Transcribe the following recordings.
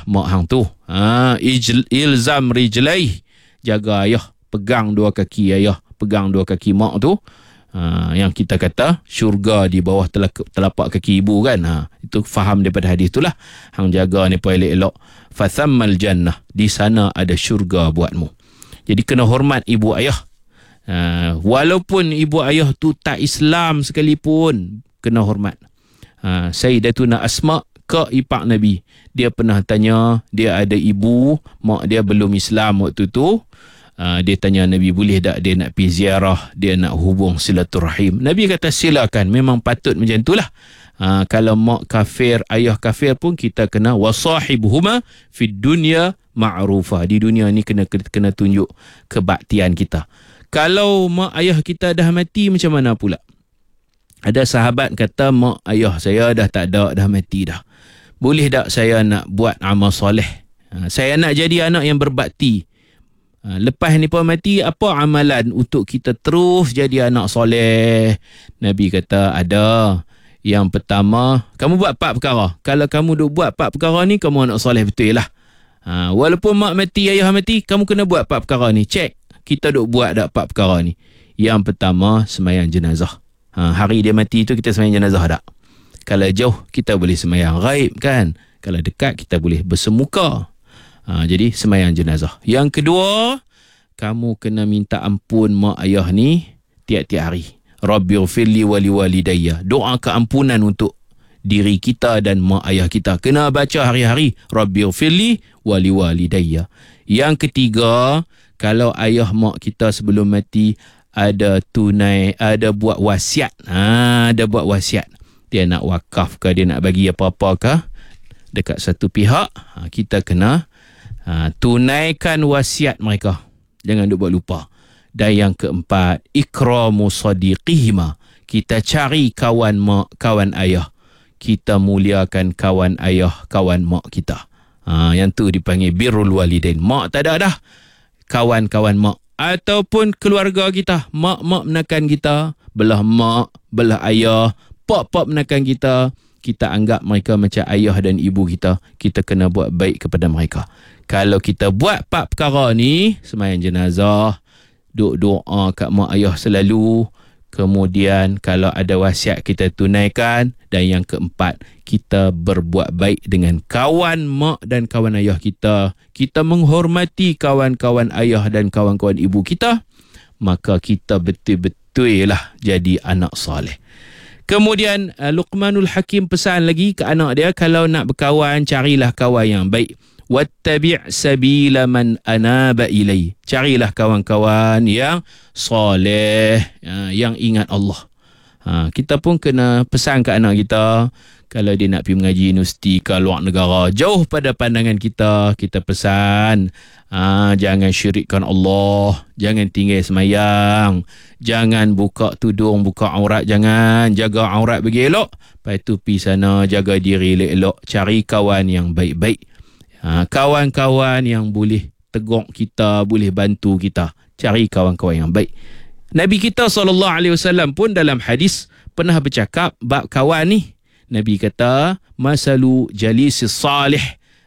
mak hang tu. Ilzam rijlai, jaga ayah, pegang dua kaki ayah, pegang dua kaki mak tu. Yang kita kata syurga di bawah telapak kaki ibu kan. Itu faham daripada hadis itulah. Hang jaga ni pun elok-elok. Fathammal jannah, di sana ada syurga buatmu. Jadi kena hormat ibu ayah. Walaupun ibu ayah tu tak Islam sekalipun, kena hormat. Sayyidatuna Asma, kak ipar Nabi, dia pernah tanya, dia ada ibu, mak dia belum Islam waktu tu. Dia tanya Nabi, boleh tak dia nak pergi ziarah, dia nak hubung silaturahim. Nabi kata silakan, memang patut macam itulah. Kalau mak kafir, ayah kafir pun kita kena wasahibuhuma fid dunya ma'rufah. Di dunia ni kena tunjuk kebaktian kita. Kalau mak ayah kita dah mati, macam mana pula? Ada sahabat kata, mak ayah saya dah tak ada, dah mati dah. Boleh tak saya nak buat amal soleh? Saya nak jadi anak yang berbakti. Lepas ni pun mati, apa amalan untuk kita terus jadi anak soleh? Nabi kata ada. Yang pertama, kamu buat 4 perkara. Kalau kamu duk buat 4 perkara ni, kamu anak soleh betul lah. Walaupun mak mati, ayah mati, kamu kena buat 4 perkara ni. Cek, kita duk buat tak 4 perkara ni. Yang pertama, sembahyang jenazah. Hari dia mati tu kita sembahyang jenazah tak? Kalau jauh, kita boleh sembahyang ghaib kan? Kalau dekat, kita boleh bersemuka. Jadi sembahyang jenazah. Yang kedua, kamu kena minta ampun mak ayah ni tiap-tiap hari. Rabbighfirli wa liwalidayya. Doa keampunan untuk diri kita dan mak ayah kita. Kena baca hari-hari. Rabbighfirli wa liwalidayya. Yang ketiga, kalau ayah mak kita sebelum mati ada tunai, ada buat wasiat. Ada buat wasiat. Dia nak wakaf ke, dia nak bagi apa-apa ke dekat satu pihak, kita kena tunaikan wasiat mereka. Jangan duk buat lupa. Dan yang keempat, ikramu sadiqihima. Kita cari kawan mak, kawan ayah. Kita muliakan kawan ayah, kawan mak kita. Yang tu dipanggil birrul walidain. Mak tak ada dah, kawan-kawan mak. Ataupun keluarga kita. Mak-mak menekan kita, belah mak, belah ayah, pak-pak menekan kita. Kita anggap mereka macam ayah dan ibu kita. Kita kena buat baik kepada mereka. Kalau kita buat 4 perkara ni, sembahyang jenazah, doa kat mak ayah selalu, kemudian kalau ada wasiat kita tunaikan, dan yang keempat, kita berbuat baik dengan kawan mak dan kawan ayah kita. Kita menghormati kawan-kawan ayah dan kawan-kawan ibu kita, maka kita betul-betul lah jadi anak soleh. Kemudian Luqmanul Hakim pesan lagi ke anak dia, kalau nak berkawan, carilah kawan yang baik. Wattabi' sabila man anaba ilai. Carilah kawan-kawan yang soleh, yang ingat Allah. Kita pun kena pesan ke anak kita, kalau dia nak pergi mengaji universiti ke luar negara, jauh pada pandangan kita, kita pesan, jangan syirikkan Allah, jangan tinggal semayang, jangan buka tudung, buka aurat, jangan, jaga aurat bagi elok. Lepas tu pergi sana, jaga diri elok, cari kawan yang baik-baik. Kawan-kawan yang boleh tegur kita, boleh bantu kita. Cari kawan-kawan yang baik. Nabi kita SAW pun dalam hadis pernah bercakap bab kawan ni. Nabi kata, masalu jalisis salih,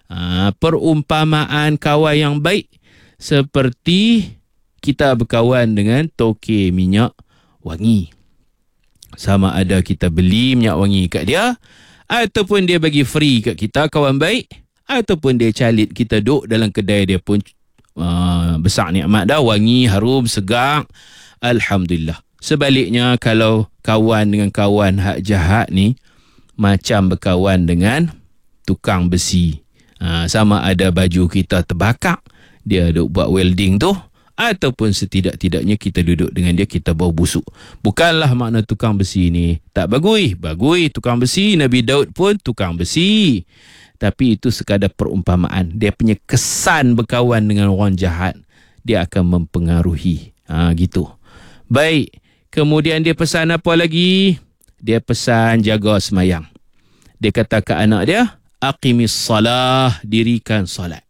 perumpamaan kawan yang baik seperti kita berkawan dengan tokey minyak wangi. Sama ada kita beli minyak wangi kat dia, ataupun dia bagi free kat kita, kawan baik. Ataupun dia calit kita duduk dalam kedai dia pun besar nikmat dah, wangi, harum, segar. Alhamdulillah. Sebaliknya, kalau kawan dengan kawan hak jahat ni, macam berkawan dengan tukang besi. Sama ada baju kita terbakar, dia duk buat welding tu, ataupun setidak-tidaknya kita duduk dengan dia, kita bau busuk. Bukanlah makna tukang besi ni tak bagus. Bagus tukang besi. Nabi Daud pun tukang besi. Tapi itu sekadar perumpamaan. Dia punya kesan berkawan dengan orang jahat, dia akan mempengaruhi. Gitu. Baik. Kemudian dia pesan apa lagi? Dia pesan jaga semayang. Dia kata ke anak dia, aqimis salah, dirikan salat.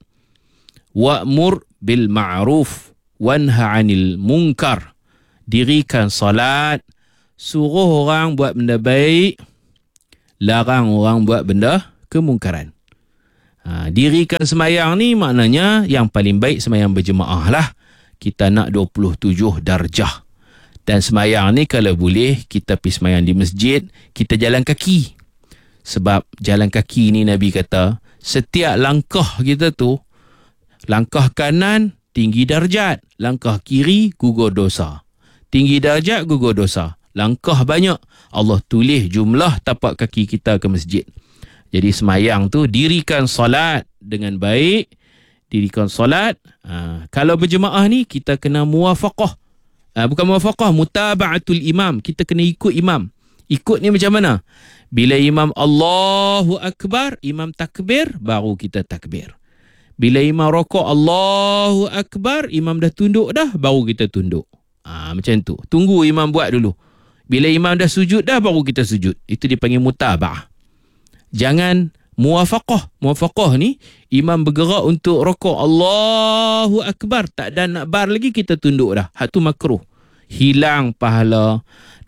Wa'mur bil ma'ruf wanha 'anil munkar. Dirikan salat, suruh orang buat benda baik, larang orang buat benda kemungkaran. Dirikan semayang ni maknanya yang paling baik semayang berjemaah lah. Kita nak 27 darjah. Dan semayang ni kalau boleh kita pergi semayang di masjid, kita jalan kaki. Sebab jalan kaki ni Nabi kata, setiap langkah kita tu, langkah kanan tinggi darjat, langkah kiri gugur dosa. Tinggi darjat gugur dosa. Langkah banyak, Allah tulis jumlah tapak kaki kita ke masjid. Jadi semayang tu dirikan solat dengan baik. Dirikan solat. Kalau berjemaah ni kita kena muwafaqah. Bukan muwafaqah, mutaba'atul imam. Kita kena ikut imam. Ikut ni macam mana? Bila imam Allahu Akbar, imam takbir, baru kita takbir. Bila imam rokok Allahu Akbar, imam dah tunduk dah, baru kita tunduk. Macam tu. Tunggu imam buat dulu. Bila imam dah sujud dah, baru kita sujud. Itu dipanggil mutaba'ah. Jangan muwafaqah. Muwafaqah ni imam bergerak untuk rokok Allahu Akbar, tak ada nak bar lagi, kita tunduk dah. Hak tu makruh. Hilang pahala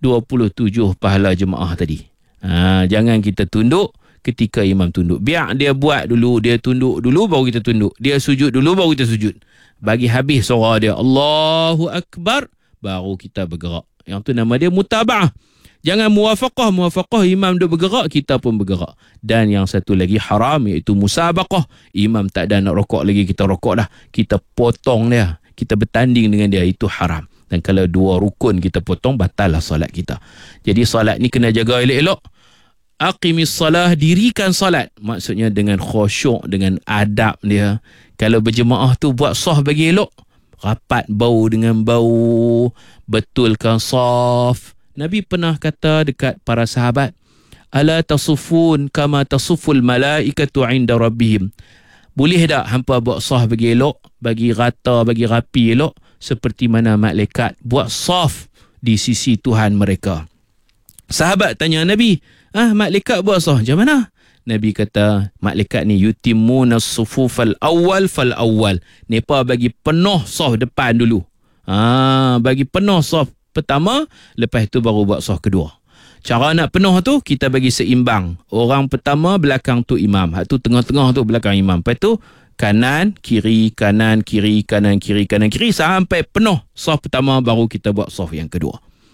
27 pahala jemaah tadi. Jangan kita tunduk ketika imam tunduk. Biar dia buat dulu, dia tunduk dulu baru kita tunduk. Dia sujud dulu baru kita sujud. Bagi habis suara dia Allahu Akbar, baru kita bergerak. Yang tu nama dia mutaba'ah. Jangan muwafaqah. Muwafaqah imam dia bergerak, kita pun bergerak. Dan yang satu lagi haram, iaitu musabaqah. Imam tak ada nak rokok lagi, kita rokok dah. Kita potong dia. Kita bertanding dengan dia. Itu haram. Dan kalau 2 rukun kita potong, batal lah solat kita. Jadi solat ni kena jaga elok-elok. Aqimis salah, dirikan solat. Maksudnya dengan khusyuk, dengan adab dia. Kalau berjemaah tu buat saf bagi elok. Rapat bau dengan bau. Betulkan saf. Nabi pernah kata dekat para sahabat, ala tasufun kama tasuful malaikatu inda rabbihim. Boleh tak hampa buat saf bagi elok, bagi rata, bagi rapi elok, seperti mana malaikat buat saf di sisi Tuhan mereka. Sahabat tanya Nabi, malaikat buat saf macam mana? Nabi kata, malaikat ni yutimuna sufufal awal fal awal. Mereka bagi penuh saf depan dulu. Bagi penuh saf pertama, lepas tu baru buat saf kedua. Cara nak penuh tu, kita bagi seimbang. Orang pertama, belakang tu imam. Hak tu tengah-tengah tu belakang imam. Lepas tu, kanan, kiri, kanan, kiri, kanan, kiri, kanan, kiri. Sampai penuh saf pertama, baru kita buat saf yang kedua.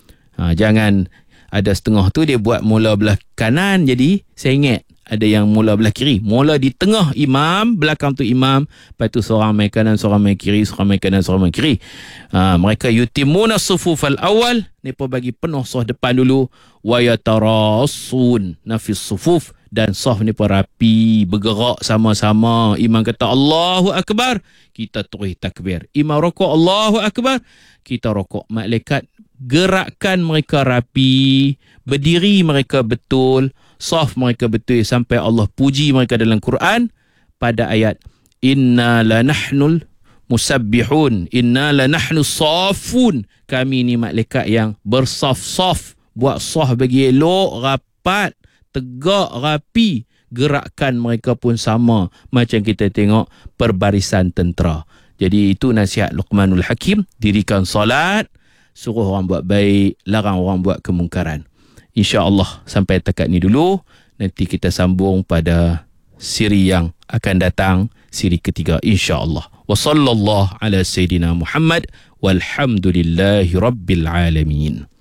Jangan ada setengah tu, dia buat mula belah kanan, jadi sengit. Ada yang mula belah kiri. Mula di tengah imam, belakang tu imam. Lepas tu seorang main kanan, seorang main kiri, seorang main kanan, seorang main kiri. Mereka yutimuna sufufal awal. Mereka bagi penuh saf depan dulu. Wa yatarasun nafis sufuf. Dan saf ni pun rapi, bergerak sama-sama. Imam kata Allahu Akbar, kita terus takbir. Imam rokok Allahu Akbar, kita rokok. Malaikat gerakkan mereka rapi, berdiri mereka betul, saf mereka betul, sampai Allah puji mereka dalam Quran pada ayat inna lanahnul musabbihun, inna lanahnu safun. Kami ni malaikat yang bersaf-saf, buat saf bagi elok, rapat, tegak, rapi. Gerakan mereka pun sama macam kita tengok perbarisan tentera. Jadi itu nasihat Luqmanul Hakim. Dirikan solat, suruh orang buat baik, larang orang buat kemungkaran. InsyaAllah sampai takat ni dulu. Nanti kita sambung pada siri yang akan datang, siri ketiga insyaAllah. Wa sallallahu ala sayyidina Muhammad walhamdulillahi rabbil alamin.